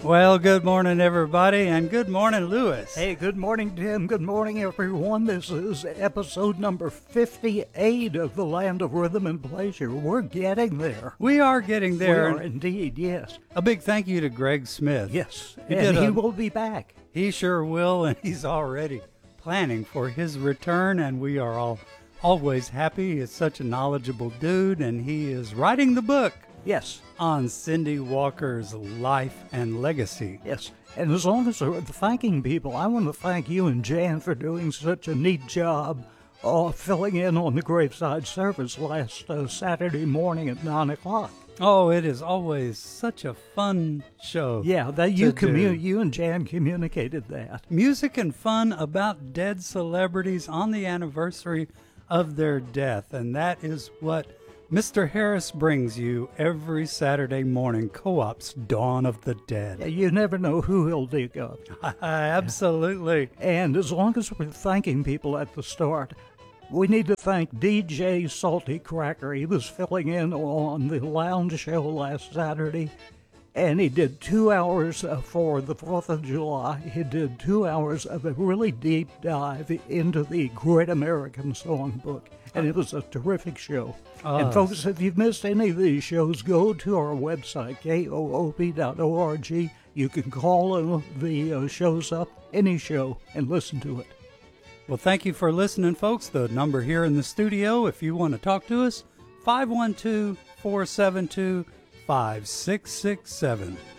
Well, good morning, everybody, and good morning, Lewis. Hey, good morning, Tim. Good morning, everyone. This is episode number 58 of The Land of Rhythm and Pleasure. We're getting there. We are getting there. We are indeed, yes. A big thank you to Greg Smith. Yes, He will be back. He sure will, and he's already planning for his return, and we are all always happy. He's such a knowledgeable dude, and he is writing the book. Yes. On Cindy Walker's life and legacy. Yes. And as long as we're thanking people, I want to thank you and Jan for doing such a neat job filling in on the graveside service last Saturday morning at 9 o'clock. Oh, it is always such a fun show. Yeah, that you and Jan communicated that. Music and fun about dead celebrities on the anniversary of their death, and that is what Mr. Harris brings you every Saturday morning, Co-op's Dawn of the Dead. Yeah, you never know who he'll dig up. Absolutely. And as long as we're thanking people at the start, we need to thank DJ Salty Cracker. He was filling in on the lounge show last Saturday, and he did 2 hours for the 4th of July. He did 2 hours of a really deep dive into the Great American Songbook, and it was a terrific show. And folks, if you've missed any of these shows, go to our website, koop.org. You can call the shows up, any show, and listen to it. Well, thank you for listening, folks. The number here in the studio, if you want to talk to us, 512-472-5667.